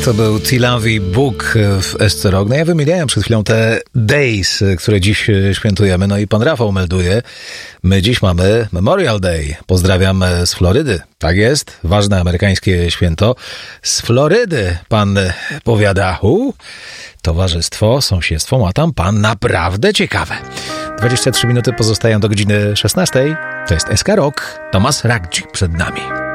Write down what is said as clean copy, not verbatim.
To był Tilawi Bóg w Esce Rock. No ja wymieniałem przed chwilą te days, które dziś świętujemy. No i pan Rafał melduje, my dziś mamy Memorial Day. Pozdrawiam z Florydy. Tak jest, ważne amerykańskie święto. Z Florydy pan powiada, towarzystwo, sąsiedztwo ma tam pan naprawdę ciekawe. 23 minuty pozostają do godziny 16. To jest SK Rock. Tomasz Ragdzik przed nami.